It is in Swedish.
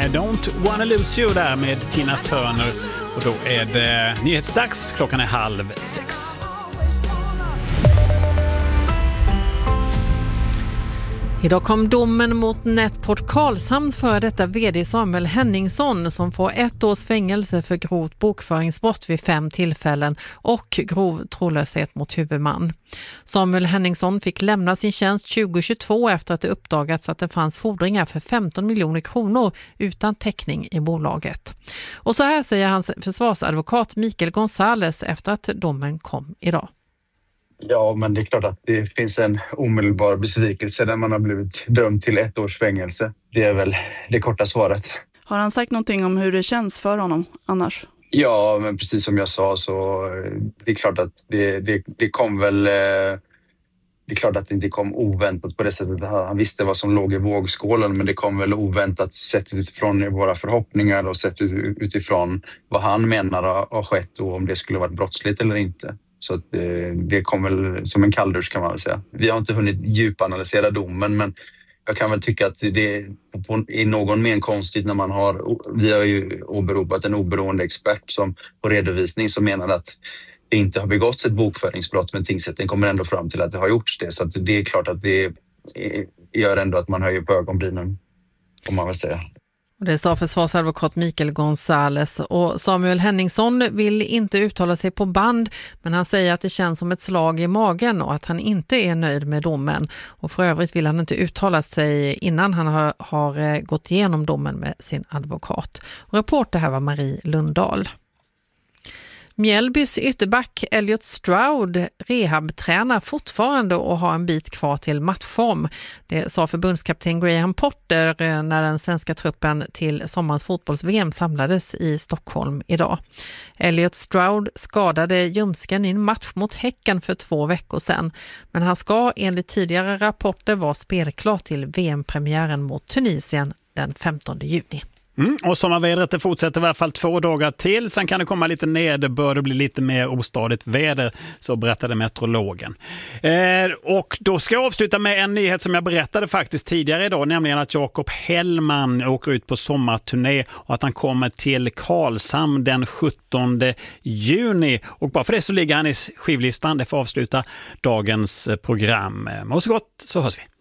Don't Wanna Lose You där med Tina Turner. Och då är det nyhetsdags. Klockan är 5:30. Idag kom domen mot Netport Karlshamns före detta vd Samuel Henningsson som får 1 års fängelse för grovt bokföringsbrott vid 5 tillfällen och grov trolöshet mot huvudman. Samuel Henningsson fick lämna sin tjänst 2022 efter att det uppdagats att det fanns fordringar för 15 miljoner kronor utan täckning i bolaget. Och så här säger hans försvarsadvokat Mikael Gonzales efter att domen kom idag. Ja, men det är klart att det finns en omedelbar besvikelse när man har blivit dömd till 1 års fängelse. Det är väl det korta svaret. Har han sagt någonting om hur det känns för honom annars? Ja, men precis som jag sa så det är klart att det kom väl... Det är klart att det inte kom oväntat på det sättet. Han visste vad som låg i vågskålen, men det kom väl oväntat sett utifrån våra förhoppningar och sett utifrån vad han menar har skett och om det skulle varit brottsligt eller inte. Så att det kom väl som en kalldusch kan man väl säga. Vi har inte hunnit djupanalysera domen, men jag kan väl tycka att det är någon mer konstigt när vi har ju åberopat en oberoende expert som på redovisning som menar att det inte har begåtts ett bokföringsbrott, men tingsrätten kommer ändå fram till att det har gjorts det. Så att det är klart att det gör ändå att man höjer på ögonbrynen, om man vill säga. Det sa försvarsadvokat Mikael Gonzales, och Samuel Henningsson vill inte uttala sig på band, men han säger att det känns som ett slag i magen och att han inte är nöjd med domen. Och för övrigt vill han inte uttala sig innan han har gått igenom domen med sin advokat. Och reporter här var Marie Lundahl. Mjällbys ytterback Elliot Stroud rehabtränar fortfarande och har en bit kvar till matchform. Det sa förbundskapten Graham Potter när den svenska truppen till sommarens fotbolls-VM samlades i Stockholm idag. Elliot Stroud skadade ljumsken i en match mot Häcken för 2 veckor sedan. Men han ska enligt tidigare rapporter vara spelklar till VM-premiären mot Tunisien den 15 juni. Och sommarvädret det fortsätter i alla fall 2 dagar till. Sen kan det komma lite nederbörd och bli lite mer ostadigt väder, så berättade meteorologen. Och då ska jag avsluta med en nyhet som jag berättade faktiskt tidigare idag, nämligen att Jakob Hellman åker ut på sommarturné och att han kommer till Karlshamn den 17 juni. Och bara för det så ligger han i skivlistan. Det får avsluta dagens program. Må så gott, så hörs vi.